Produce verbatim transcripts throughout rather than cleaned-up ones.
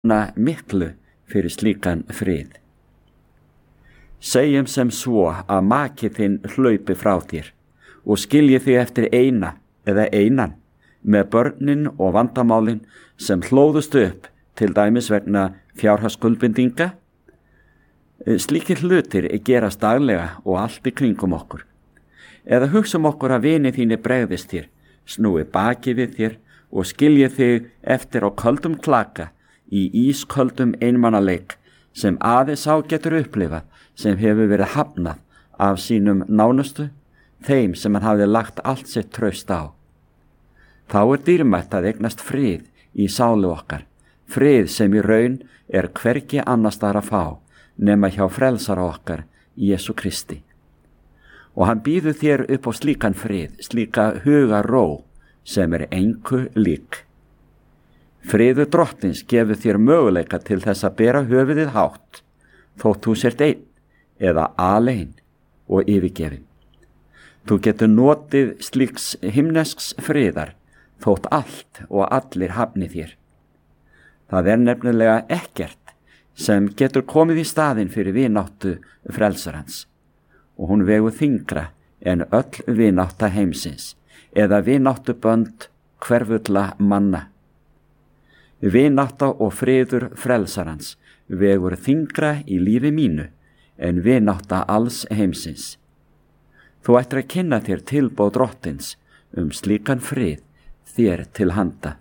miklu fyrir slíkan frið. Segjum sem svo að maki þinn hlaupi frá þér og skilji þig eftir eina eða einan með börnin og vandamálin sem hlóðust upp til dæmis vegna fjárhagsskuldbindinga. Slíkir hlutir gerast daglega og allt í kringum okkur. Eða hugsum okkur að vini þínu bregðist þér, snúi baki við þér og skilji þig eftir á köldum klaka í ísköldum einmannaleik sem aðeins á getur upplifað sem hefur verið hafnað af sínum nánustu, þeim sem hann hafði lagt allt sitt traust á. Þá er dýrmætt að eignast frið í sálu okkar, frið sem í raun er hvergi annars staðar að fá nema hjá frelsara okkar, Jesú Kristi. Og hann býður þér upp á slíkan frið, slíka hugarró sem er engu lík. Friður drottins gefur þér möguleika til þess að bera höfuðið hátt, þótt þú sért einn eða alein og yfirgefin. Þú getur notið slíks himnesks friðar, þótt allt og allir hafni þér. Það er nefnilega ekkert sem getur komið í staðinn fyrir vináttu frelsarans, og hún vegur þyngra en öll vinátta heimsins eða vináttubönd hverfulla manna. Vinátta og friður frelsarans vegur þyngra í lífi mínu en vinátta alls heimsins. Þú ættir að kynna þér tilboð drottins um slíkan frið þér til handa.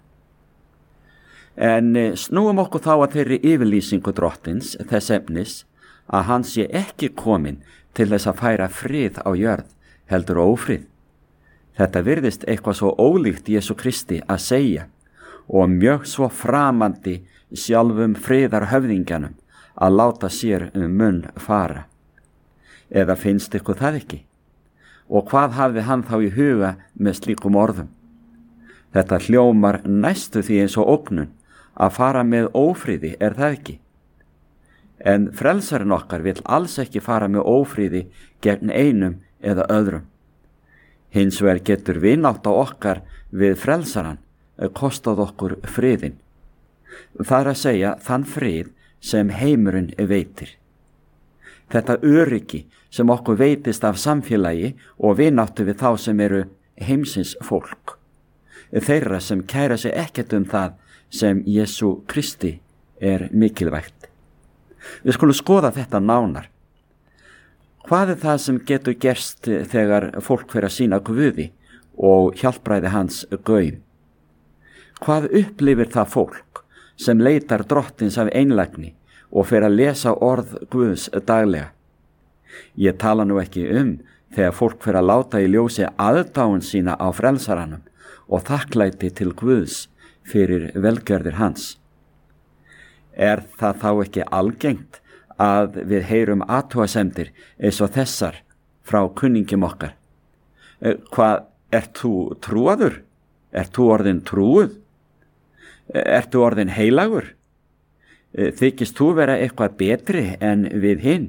En snúum okkur þá að þeirri yfirlýsingu drottins þess efnis að hann sé ekki kominn til þess að færa frið á jörð, heldur ófrið. Þetta virðist eitthvað svo ólíkt Jesú Kristi að segja og mjög svo framandi sjálfum friðarhöfðingjanum að láta sér um munn fara. Eða finnst ykkur það ekki? Og hvað hafði hann þá í huga með slíkum orðum? Þetta hljómar næstu því eins og ógnun að fara með ófriði, er það ekki? En frelsarinn okkar vill alls ekki fara með ófriði gegn einum eða öðrum. Hins vegar getur vinátta okkar við frelsarann kostað okkur friðin. Það er að segja þann frið sem heimurinn veitir. Þetta öryggi sem okkur veitist af samfélagi og vináttu við þá sem eru heimsins fólk. Þeirra sem kæra sig ekkert um það sem Jesú Kristi er mikilvægt. Við skulum skoða þetta nánar. Hvað er það sem getur gerst þegar fólk fer að sýna Guði og hjálpræði hans gaum? Hvað upplifir það fólk sem leitar drottins af einlægni og fer að lesa orð Guðs daglega? Ég tala nú ekki um þegar fólk fer að láta í ljósi aðdáun sína á frelsaranum og þakklæti til Guðs fyrir velgjörðir hans. Er það þá ekki algengt að við heyrum athugasemdir eins og þessar frá kunningjum okkar? Hvað, ert þú trúaður? Ert þú orðin trúuð? Ert þú orðin heilagur? Þykist þú vera eitthvað betri en við hinn?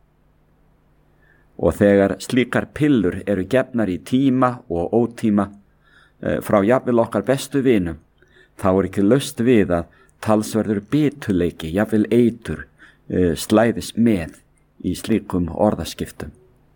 Og þegar slíkar pillur eru gefnar í tíma og ótíma frá jafnvel okkar bestu vinum, þá er ekki laust við að talsverður bituleiki, jafnvel eitur, slæðis með í slíkum orðaskiptum.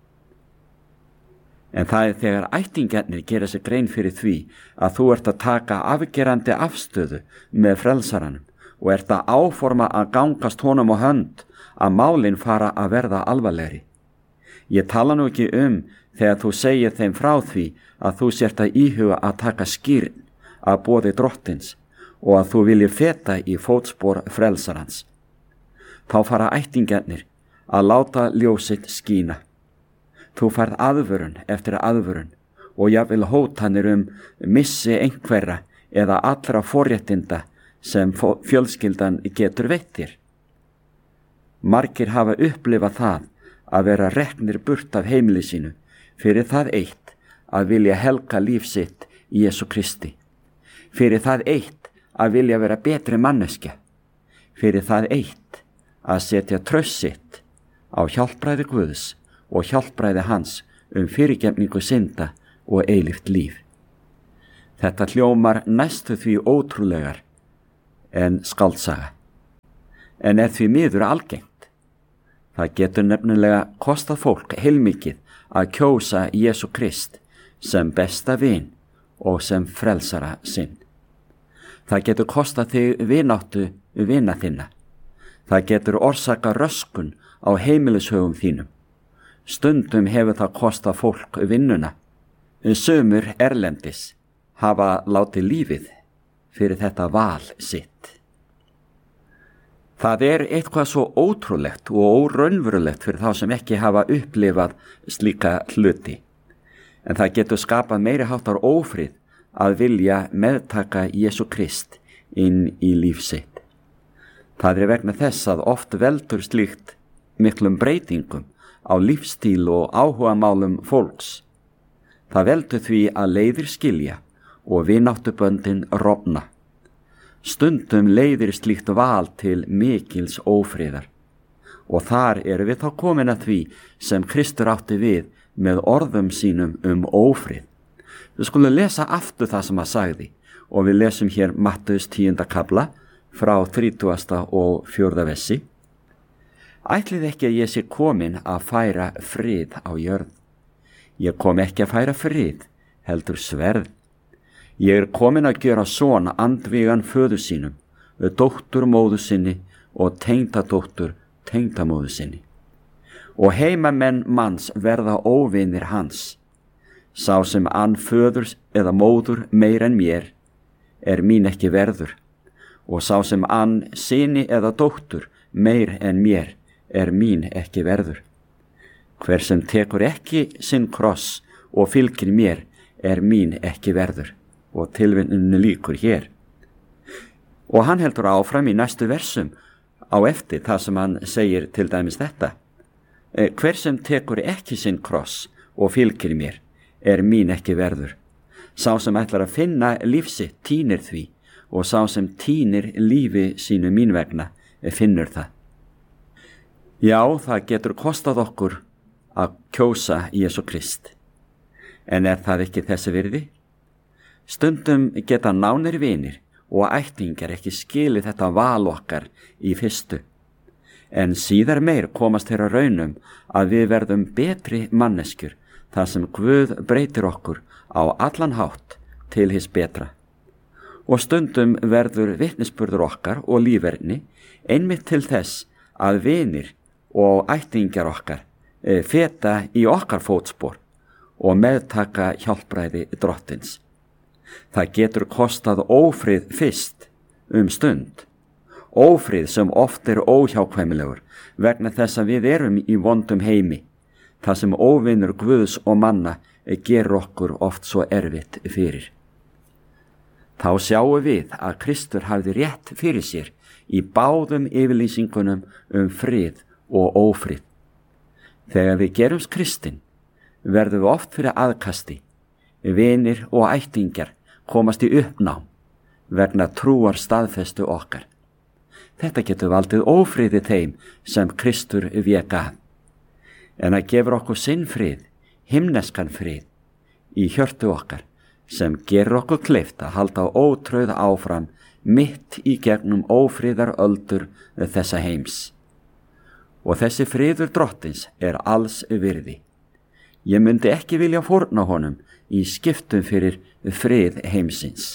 En það er þegar ættingjarnir gera sig grein fyrir því að þú ert að taka afgerandi afstöðu með frelsaranum og ert að áforma að gangast honum á hönd að málin fara að verða alvarlegri. Ég tala nú ekki um þegar þú segir þeim frá því að þú sért að íhuga að taka skýrn að boði drottins og að þú viljir feta í fótspor frelsarans. Þá fara ættingjarnir að láta ljósitt skína. Þú færð aðvörun eftir aðvörun og jafnvel hótanir um missi einhverra eða allra forréttinda sem fjölskyldan getur veitt þér. Margir hafa upplifað það að vera reknir burt af heimili sínu fyrir það eitt að vilja helga líf sitt í Jesú Kristi, fyrir það eitt að vilja vera betri manneskja, fyrir það eitt að setja traust sitt á hjálpræði Guðs og hjálpræði hans um fyrirgefningu synda og eilíft líf. Þetta hljómar næstu því ótrúlegar en skáldsaga. en er því miður algengt. Það getur nefnilega kostað fólk heilmikið að kjósa Jesú Krist sem besta vin og sem frelsara sinn. Það getur kostað þig vináttu vina þinna. Það getur orsaka röskun á heimilishögum þínum. Stundum hefur það kostað fólk vinnuna. Sumur erlendis hafa látið lífið fyrir þetta val sitt. Það er eitthvað svo ótrúlegt og óraunverulegt fyrir þá sem ekki hafa upplifað slíka hluti. En það getur skapað meiri háttar ófrið að vilja meðtaka Jesú Krist inn í líf sitt. Það er vegna þess að oft veldur slíkt miklum breytingum á lífstíl og áhugamálum fólks. Það veldur því að leiðir skilja og vináttuböndin rofna. Stundum leiðir slíkt val til mikils ófriðar og þar erum við þá komin að því sem Kristur átti við með orðum sínum um ófrið. Við skulum lesa aftur það sem hann sagði og við lesum hér Mattheus tíunda kafla frá þrítugasta og fjórða versi. Ætlið ekki að ég sé komin að færa frið á jörð. Ég kom ekki að færa frið, heldur sverð. Ég er komin að gera son andvígan föður sínum, dóttur móður sinni og tengdadóttur tengdamóður sinni. Og heimamenn manns verða óvinir hans. Sá sem ann föður eða móður meir en mér, er mín ekki verður. Og sá sem ann syni eða dóttur meir en mér, er mín ekki verður. Hver sem tekur ekki sinn kross og fylgir mér, er mín ekki verður. Og tilvinninu líkur hér. Og hann heldur áfram í næstu versum á eftir það sem hann segir til dæmis þetta. Hver sem tekur ekki sinn kross og fylgir mér, er mín ekki verður. Sá sem ætlar að finna lífsitt tínir því og sá sem tínir lífi sínu mín vegna finnur það. Já, það getur kostað okkur að kjósa Jesú Krist. En er það ekki þessi virði? Stundum geta nánir vinir og ættingjar ekki skilið þetta val okkar í fyrstu. En síðar meir komast þeirra raunum að við verðum betri manneskjur þar sem Guð breytir okkur á allan hátt til hins betra. Og stundum verður vitnisburður okkar og lífverðni einmitt til þess að vinir og ættingjar okkar feta í okkar fótspor og meðtaka hjálpræði drottins. Það getur kostað ófrið fyrst um stund. Ófrið sem oft er óhjákvæmilegur vegna þess að við erum í vondum heimi. Það sem óvinur Guðs og manna gerur okkur oft svo erfitt fyrir. Þá sjáum við að Kristur hafði rétt fyrir sér í báðum yfirlýsingunum um frið og ófrið. Þegar við gerumst kristin verðum við oft fyrir aðkasti. Vinir og ættingjar komast í uppnám vegna trúar staðfestu okkar. Þetta getur valdið ófriði þeim sem Kristur vék að. En það gefur okkur sinn frið, himneskan frið, í hjörtu okkar sem gerur okkur kleift að halda ótrauð áfram mitt í gegnum ófriðar öldur þessa heims. Og þessi friður drottins er alls virði. Ég myndi ekki vilja fórna honum í skiptum fyrir frið heimsins.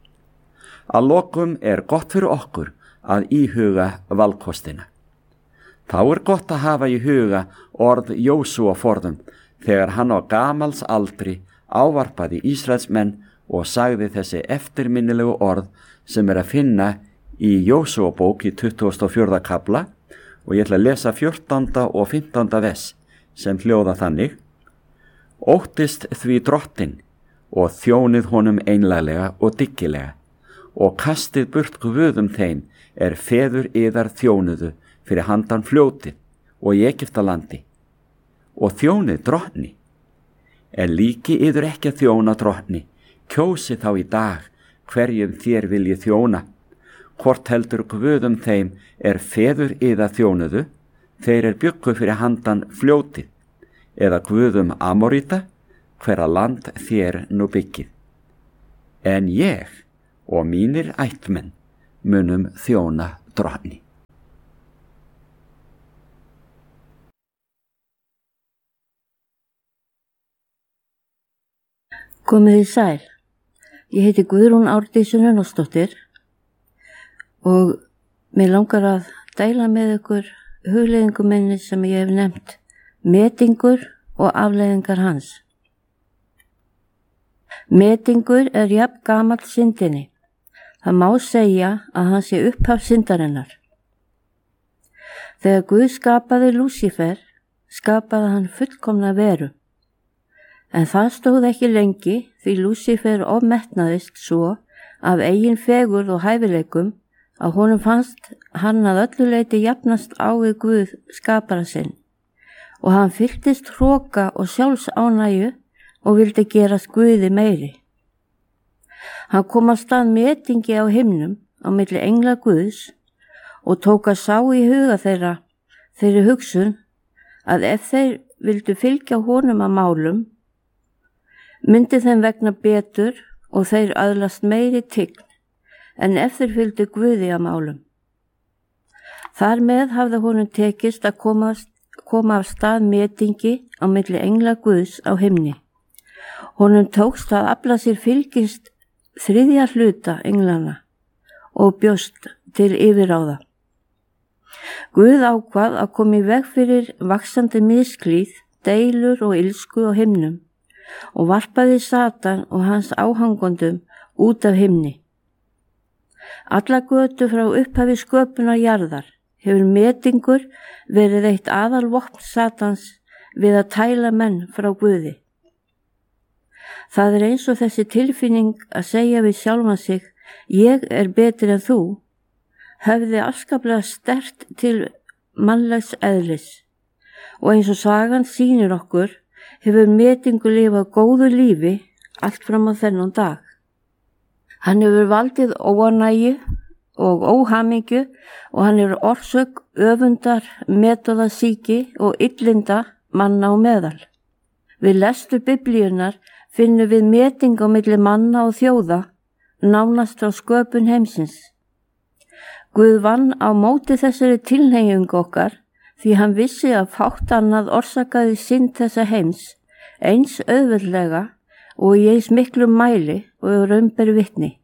Að lokum er gott fyrir okkur að íhuga valkostina. Þá er gott að hafa í huga orð Jósúa forðum þegar hann á gamals aldri ávarpaði Ísraelsmenn og sagði þessi eftirminnilegu orð sem er að finna í Jósúa bók í tuttugasta og fjórða kafla og ég ætla að lesa fjórtánda og fimmtánda vers sem hljóða þannig: Óttist því drottin og þjónið honum einlæglega og dyggilega og kastið burt guðum þeim er feður yðar þjónuðu fyrir handan fljótið og í Egyptalandi og þjónið drottni. En líki yður ekki að þjóna drottni, kjósi þá í dag hverjum þér viljið þjóna. Hvort heldur guðum þeim er feður yðar þjónuðu, þeir er byggu fyrir handan fljótið, eða guðum Amoríta, hverra land þér nú byggið. En ég og mínir ættmenn munum þjóna drottni. Komið þið sæl. Ég heiti Guðrún Árdís Runólfsdóttir og mér langar að deila með ykkur hugleiðingum minni sem ég hef nefnt metingur og afleiðingar hans. Metingur er jafn gamall syndinni. Það má segja að hann sé upphaf syndarinnar. Þegar Guð skapaði Lúsífer, skapaði hann fullkomna veru. En það stóð ekki lengi því Lúsífer ofmetnaðist svo af eigin fegurð og hæfileikum að honum fannst hann að öllu leyti jafnast á við Guð skapara sinn og hann fylltist hroka og sjálfsánægju og vildi gerast Guði meiri. Hann kom að stað metingi á himnum á milli engla Guðs og tók að sá í huga þeirra þeirri hugsun að ef þeir vildu fylgja honum að málum myndi þeim vegna betur og þeir aðlast meiri tign en ef þeir fylgdu Guði að málum. Þar með hafði honum tekist að koma, koma af stað metingi á milli engla Guðs á himni. Honum tókst að afla sér fylgist þriðja hluta englana og bjóst til yfirráða. Guð ákvað að koma í veg fyrir vaxandi misklíð, deilur og ilsku á himnum og varpaði Satan og hans áhangondum út af himni. Alla götu frá upphafi sköpunar jarðar hefur metingur verið eitt aðalvopn Satans við að tæla menn frá Guði. Það er eins og þessi tilfinning að segja við sjálfan sig, ég er betur en þú, hefði afskaplega sterkt til mannlegs eðlis og eins og sagan sýnir okkur hefur metingur lifað góðu lífi allt fram á þennan dag. Hann hefur valdið óánægju og óhamingju og hann hefur orsök öfundar, metóðasýki og illinda manna á meðal. Við lestur Biblíunnar finnum við meting á milli manna og þjóða nánast á sköpun heimsins. Guð vann á móti þessari tilhneigingu okkar því hann vissi að fátt annað orsakaði synd þessa heims eins auðveldlega og í eins miklu mæli og raun ber vitni.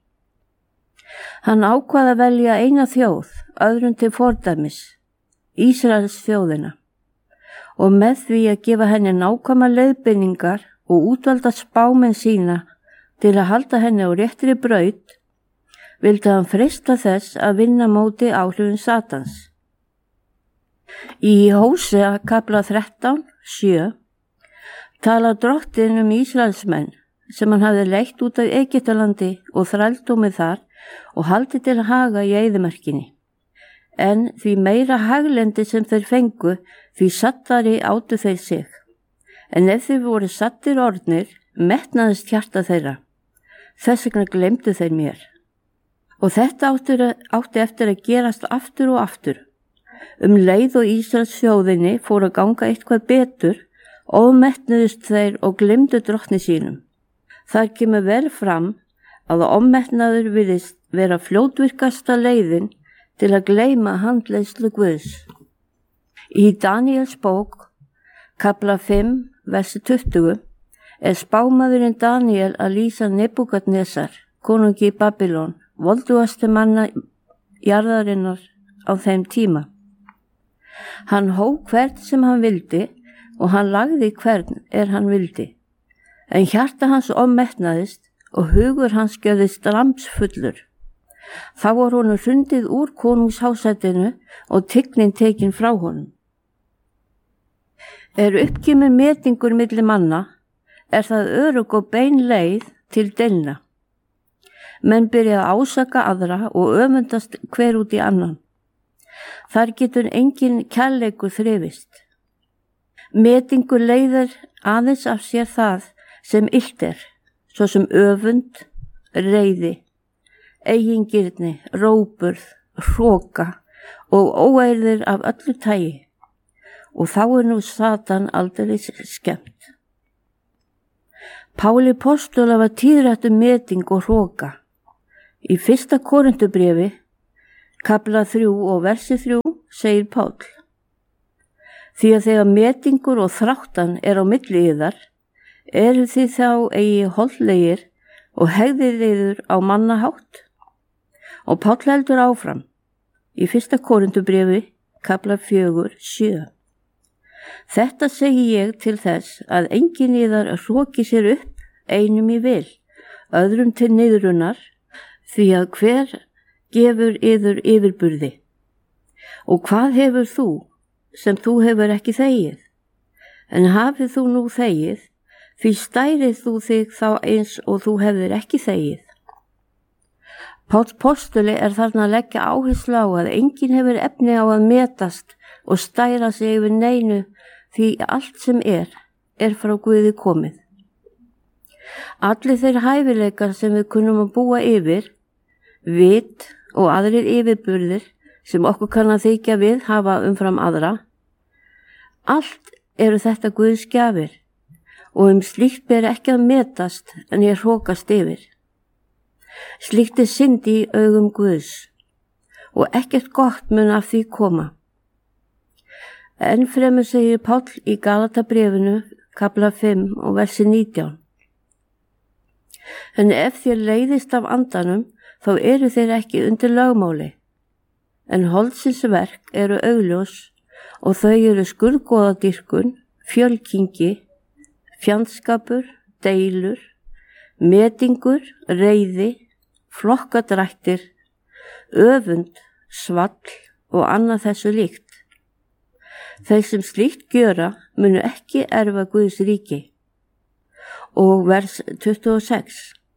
Hann ákvað að velja eina þjóð, öðrum til fordæmis, Ísraels þjóðina, og með því að gefa henni nákvæma leiðbeiningar og útvalda spámenn sína til að halda henni á réttri braut, vildi hann freista þess að vinna móti áhrifum Satans. Í Hósea kafla þrettán, sjö tala Drottinn um Ísraelsmenn sem hann hafði leitt út af Egyptalandi og þrældómið þar og haldið til haga í eyðimerkinni. En því meira haglendi sem þeir fengu, því sattari átu þeir sig. En ef þeir voru sattir orðnir, metnaðist hjarta þeirra. Þess vegna glemdu þeir mér. Og þetta átti eftir að gerast aftur og aftur. Um leið og Ísraels þjóðinni fór að ganga eitthvað betur, ofmetnuðust þeir og glemdu drottni sínum. Þar kemur vel fram að ofmetnaður virðist vera fljótvirkasta leiðin til að gleyma handleiðslu Guðs. Í Daníels bók, kafla fimm, versi tuttugu, er spámaðurinn Daníel að lýsa Nebúkadnesar, konungi í Babylon, voldugastu manna jarðarinnar á þeim tíma. Hann hóf hvern sem hann vildi og hann lagði hvern er hann vildi. En hjarta hans ofmetnaðist og hugur hans gjörðist ramsfullur. Þá var honum hrundið úr konungshásætinu og tignin tekin frá honum. Er uppkemur metingur milli manna, er það örugg og bein leið til deilna. Menn byrja að ásaka aðra og öfundast hver út í annan. Þar getur engin kærleikur þrifist. Metingur leiðir aðeins af sér það sem illt er, svo sem öfund, reiði, eigingirni, róburð, hroka og óeirðir af öllu tagi. Og þá er nú Satan aldeilis skemmt. Páli postula var tíðrætt um meting og hroka. Í fyrsta Korintubréfi, kafla þrjú og versi þrjú, segir Páll: Því að þegar metingur og þráttan er á milli yðar, Eru þið þá eigi holdlegir og hegðið yður á mannahátt? Og Páll heldur áfram í fyrsta Korintubréfi, kafla fjögur, sjö. Þetta segi ég til þess að enginn yðar hroki sér upp einum í vil, öðrum til niðrunar, því að hver gefur yður yfirburði. Og hvað hefur þú sem þú hefur ekki þegið? En hafið þú nú þegið, því stærið þú þig þá eins og þú hefur ekki þegið. Páll postuli er þarna að leggja áherslu á að enginn hefur efni á að metast og stæra sig yfir neinu, því allt sem er, er frá Guði komið. Allir þeir hæfileikar sem við kunnum að búa yfir, vit og aðrir yfirburðir sem okkur kann að þykja við hafa umfram aðra, allt eru þetta Guðs gjafir og um slíkt ber ekki að metast en ég hrókast yfir. Slíkt er synd í augum Guðs og ekkert gott mun af því koma. Enn fremur segir Páll í Galatabréfinu, kafla fimm og versi nítján. En ef þér leiðist af andanum, þá eru þeir ekki undir lögmáli. En holdsins verk eru augljós og þau eru skurðgoðadýrkun, fjölkingi, fjandskapur, deilur, metingur, reiði, flokkadrættir, öfund, svall og annað þessu líkt. Þeir sem slíkt gjöra munu ekki erfa Guðs ríki. Og vers tuttugu og sex.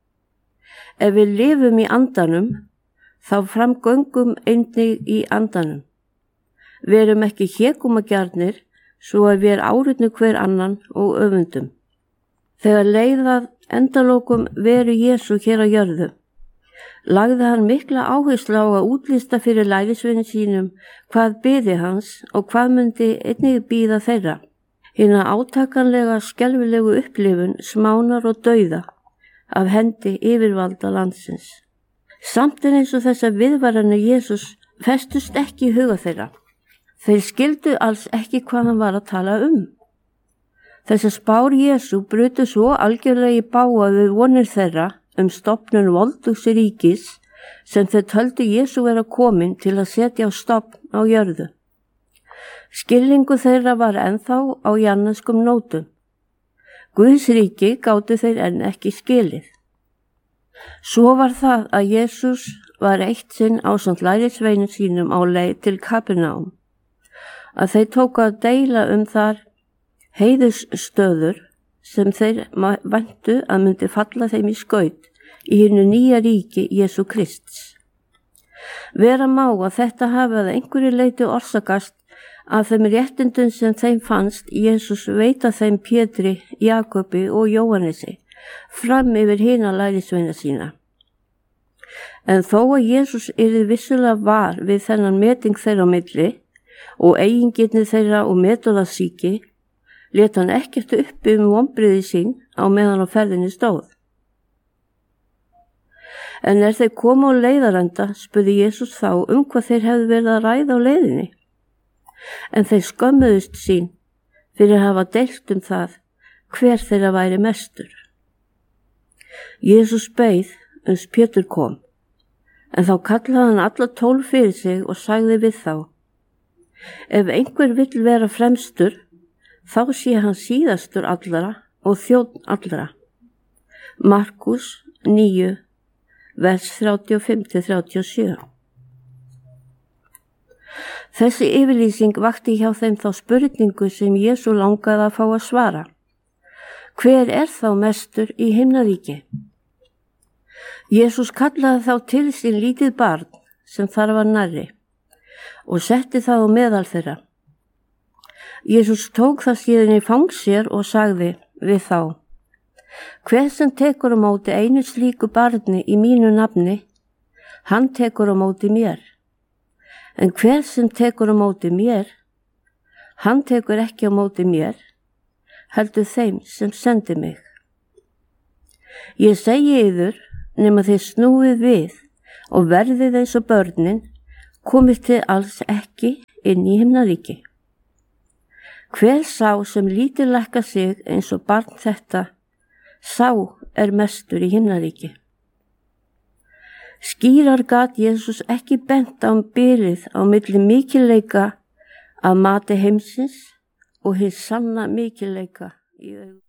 Ef við lifum í andanum, þá framgöngum einnig í andanum. Verum ekki hégumagjarnir, svo að við áritnu hver annan og öfundum. Þegar leiðað endalokum veru Jesú hér á jörðu, lagði hann mikla áherslu á að útlista fyrir lærisveinum sínum hvað biði hans og hvað myndi einnig bíða þeirra. Hina átakanlega skelfilegu upplifun smánar og dauða af hendi yfirvalda landsins. Samt en eins og þessa viðvaranir Jesús festust ekki í huga þeirra. Þeir skildu alls ekki hvað hann var að tala um. Þessar spár Jesú brutu svo algjörlega í bága við vonir þeirra um stofnun voldugs ríkis sem þeir töldu Jesú vera komin til að setja á stofn á jörðu. Skilningu þeirra var ennþá á janneskum nótum. Guðs ríki gátu þeir enn ekki skilið. Svo var það að Jesús var eitt sinn ásamt lærisveinum sínum á leið til Kapernaum, að þeir tóku að deila um þar heiðursstöður sem þeir væntu að myndi falla þeim í skaut í hinu nýja ríki Jesú Krists. Vera má að þetta hafi að einhverju leyti orsakast af þeim réttindum sem þeim fannst Jesús veita þeim Pétri, Jakobi og Jóhannesi fram yfir hina lærisveina sína. En þó að Jesús yrði vissulega var við þennan meting þeirra á milli og eigingirni þeirra og metúðasíki, lét hann ekkert uppi um vonbrigði sín á meðan á ferðinni stóð. En er þeir komu á leiðarenda, spurði Jesús þá um hvað þeir hefðu verið að ræða á leiðinni. En þeir skömmuðust sín fyrir að hafa deilt um það hver þeirra væri mestur. Jesús beið uns Pétur kom, en þá kallaði hann alla tólf fyrir sig og sagði við þá: Ef einhver vill vera fremstur, þá sé hann síðastur allra og þjónn allra. Markus níu, vers þrjátíu og fimm til þrjátíu og sjö. Þessi yfirlýsing vakti hjá þeim þá spurningu sem Jesú langaði að fá að svara. Hver er þá mestur í himnaríki? Jesús kallaði þá til sín lítið barn sem þar var nærri og setti það á meðal þeirra. Jesús tók það síðan í fang sér og sagði við þá: Hver sem tekur á móti einu slíku barni í mínu nafni, hann tekur á móti mér. En hver sem tekur á móti mér, hann tekur ekki á móti mér, heldur þeim sem sendi mig. Ég segi yður, nema þið snúið við og verðið eins og börnin, komið þið alls ekki inn í himnaríki. Hver sá sem lítillækka sig eins og barn þetta, sá er mestur í himnaríki. Skýrar gat Jesús ekki bent á bilið á milli mikilleika af mati heimsins og hið sanna mikilleika í augum